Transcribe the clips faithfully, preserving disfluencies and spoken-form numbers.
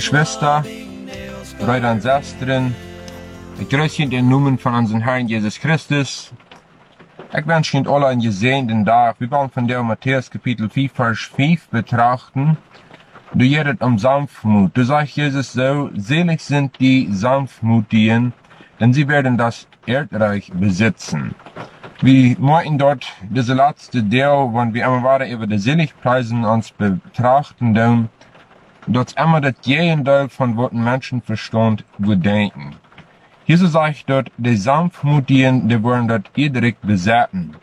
Schwester, Brüder und Schwestern, ich grüße in den Namen von unserem Herrn Jesus Christus. Ich wünsche Ihnen alle einen gesegneten Tag. Wir wollen von der Matthäus Kapitel vier, Vers fünf betrachten. Du redet um Sanftmut. Du sagst Jesus so, selig sind die Sanftmutigen, denn sie werden das Erdreich besitzen. Wir möchten dort diese letzte Teil, wenn wir immer weiter über die Seligpreisen uns betrachten, dann dort immer das Gegenteil von was ein Menschenverstand würde denken. Jesus sagt dort, die Sanftmutigen, die wollen dort Erdreich besetzen.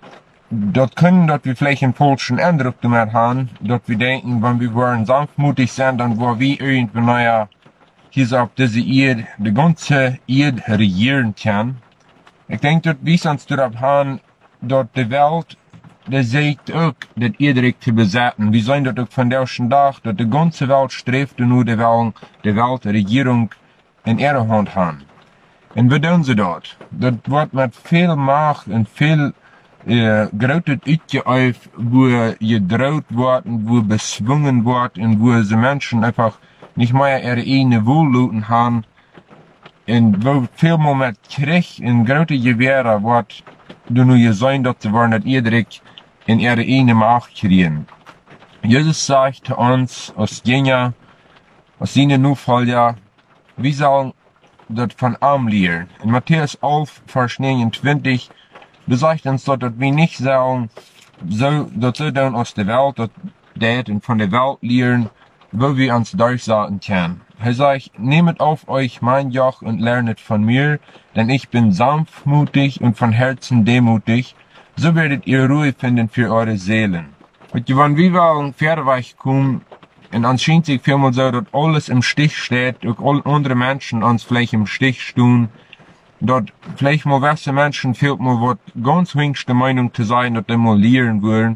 Dort können dort wir vielleicht einen falschen Eindruck damit haben, dort wir denken, wenn wir wollen sanftmutig sein, dann wollen wir irgendwie, naja, hier auf diese Erde, die ganze Erde regieren kann. Ich denke, dort, wie sonst dort haben, dort die Welt, die sagt auch, das Erdreich zu besetzen. Wir sehen dort auch von der ersten Tag, dass die ganze Welt strebt nur die Welt, die Weltregierung in ihrer Hand haben. Und wie tun sie dort? Das wird mit viel Macht und viel äh, großes Uitgeäuf, wo gedroht wird und wo bezwungen wird und wo die Menschen einfach nicht mehr ihre eigene Wohlluten haben. Und wo viel mehr mit Krieg und große Gewehre wird, du nur gesehen, dass sie wollen, dass Erdreich in ihre eigene Macht kriegen. Jesus sagt zu uns, als Jünger, als seine Nachfolger, wir sollen das von Arm lernen. In Matthäus elf, Vers neunundzwanzig, besagt uns dort, dass wir nicht sollen, so, dass so dann aus der Welt, dass das und von der Welt lernen, wo wir uns durchsetzen können. Er sagt, nehmet auf euch mein Joch und lernet von mir, denn ich bin sanftmutig und von Herzen demutig, so werdet ihr Ruhe finden für eure Seelen. Und wenn wir wollen Pferdeweich kommen, und uns scheint sich vielmal so, dass alles im Stich steht, auch alle andere Menschen uns vielleicht im Stich stehen, dort vielleicht mal gewisse Menschen fehlt mal was ganz wenig der Meinung zu sein, dass die mal lernen wollen,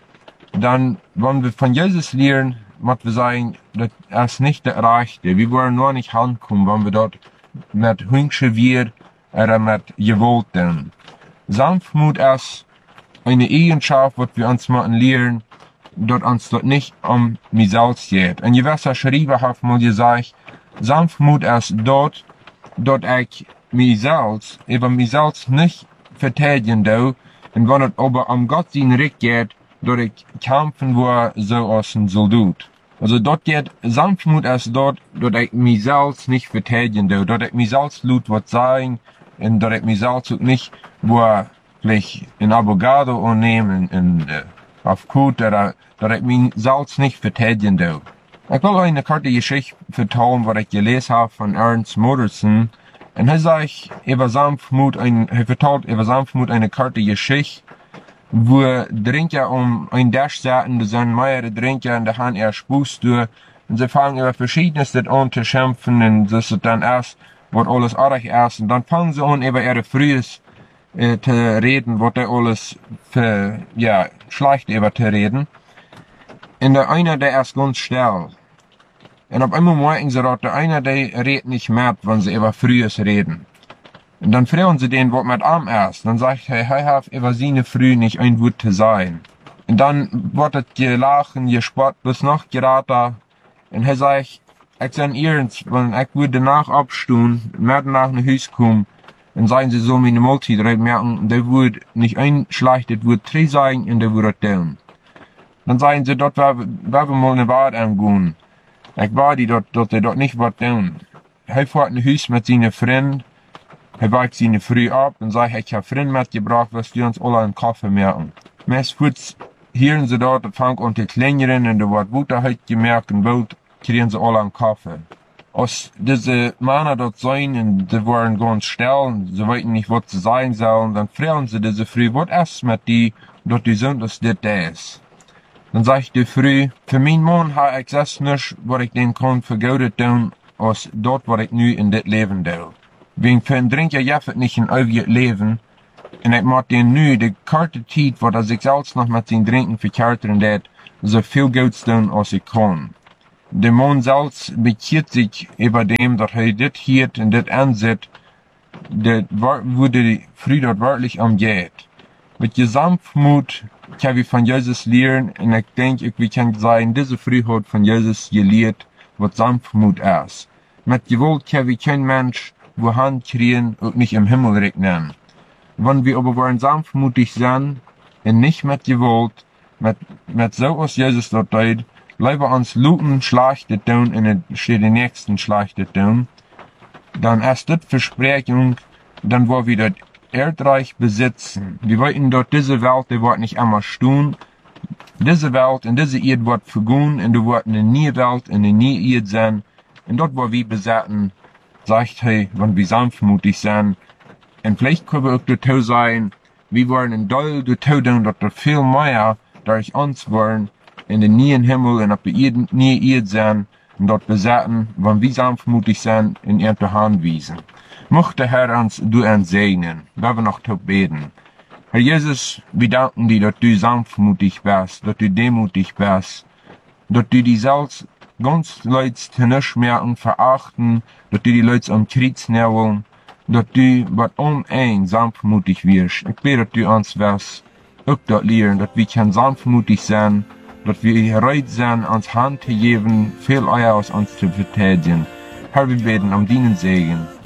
dann, wenn wir von Jesus lernen, muss wir sagen, das ist nicht der Rechte. Wir wollen nur nicht ankommen, wenn wir dort mit Hüngsche wir oder mit Gewalt tun. Sanftmut ist eine Eigenschaft, was wir uns müssen lernen, dort uns dort nicht um mich selbst geht. Ein gewisser Schreiber hat mal gesagt, Sanftmut ist dort, dort ich mich selbst, über mich selbst nicht verteidigen darf, und wenn es aber um Gott sein Recht geht, dort ich kämpfen wo so als ein Soldat. Also dort geht, Sanftmut ist dort, dort ich mich selbst nicht verteidigen darf, dort ich mich selbst laut was sagen, und dort ich mich selbst auch nicht, wo vielleicht ein Abogado annehmen, in, in, auf Kut, oder, dort ich mich selbst nicht verteidigen darf. Ich will euch eine kurze Geschichte vertellen, was ich gelesen habe von Ernst Moderson. Und er sagt über Sanftmut, ein, er vertelt über Sanftmut eine kurze Geschichte, wo Trinker um ein Dash saßen, da sind mehrere Trinker und da haben er Spuß durch, und sie fangen über Verschiedenes an zu schimpfen, und das ist dann erst, was alles arg ist, und dann fangen sie an, über ihre Frühes äh, zu reden, was da alles für, ja, schlecht über zu reden. Und der eine, der ist ganz still. Und auf einmal merken sie, dass der eine, der redet nicht mehr, wenn sie über Frühes reden. Und dann fragen sie den, was mit ihm ist. Dann sagt er, er hat über seine Früh nicht ein Wort zu sein. Und dann wird es gelachen, gespott, bis noch geraten. Und er sagt, ich sage ernst, wenn ich würde danach abstehen, mehr nach nach Haus kommen, dann sagen sie so, meine Multi, der merken, der würde nicht ein schlechtes Wort drei sagen, und der würde tun. Dann sagen sie, dort werden wir mal eine Wahrheit angehen. Ich war die dort, dort, der dort nicht was tun. Er fährt ein Haus mit seinen Freunden, er weckt seine Früh ab und sagt, ich habe Freunde mitgebracht, was wir uns alle einen Kaffee merken. Meist kurz hören sie dort, das fängt an zu klingeln, und da wird Wutter halt gemerkt, und bald kriegen sie alle einen Kaffee. Als diese Männer dort sein, und die waren ganz still, und sie wollten nicht, was sie sagen sollen, dann fragen sie diese Früh, was ist mit die, dort die sind, dass das da ist. Dann sagt die Früh, für meinen Mann habe ich das nicht, was ich den kann vergeudet tun, als dort, was ich nu in das Leben tue. Wegen für einen Trinker jeffet nicht ein ewiges Leben, und ich mag den nu, die kurze Zeit, wo er sich selbst noch mit seinem Trinken verkehrt hat, so viel Gutes tun, als ich kann. Der Mann selbst bekehrt sich über dem, dass er das hier und das ansieht, das wurde die Früh dort wirklich umgeht. Mit Sanftmut kann wir von Jesus lernen, und ich denke, wir können sagen, diese Früh hat von Jesus gelehrt, was Sanftmut ist. Mit Gewalt kann wir kein Mensch wo Hand kriegen und nicht im Himmel regnen. Wenn wir aber wollen sanftmutig sein, und nicht mit Gewalt, mit, mit so was Jesus dort tut, lieber uns luten, schlechte tun, und es steht die nächsten schlechte tun, dann ist das Versprechung, dann wo wir das Erdreich besitzen. Wir wollten dort diese Welt, die wird nicht immer stehen. Diese Welt und diese Erde wird vergehen, und du wird eine neue Welt und eine neue Erde sein. Und dort, wo wir besetzen, sagt er, wenn wir sanftmutig sind, und vielleicht können wir auch dazu sein, wir wollen ein Teil dazu tun, dass er viel mehr durch uns wollen, in den neuen Himmel und auf der neuen Erde sein, und dort besetzen, wenn wir sanftmutig sind, in ihre Hand wiesen. Mochte der Herr uns du uns segnen, wenn wir noch zu beten. Herr Jesus, wir danken dir, dass du sanftmutig bist, dass du demutig bist, dass du die selbst ganz Leute nicht mehr verachten, dass du die Leute am Kreuz nehmen, dass du was um ein sanftmutig wirst. Ich bete, dass du uns wirst, auch dort lehren, dass wir können sanftmutig sein, dass wir bereit sind, uns Hand zu geben, viel Eier aus uns zu verteidigen. Herr, wir beten um deinen Segen.